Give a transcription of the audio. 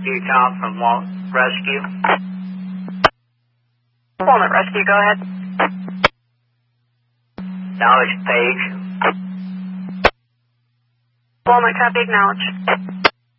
Rescue, Tom from Walnut Rescue. Walnut Rescue, go ahead. Knowledge Page. Walnut, copy, acknowledge.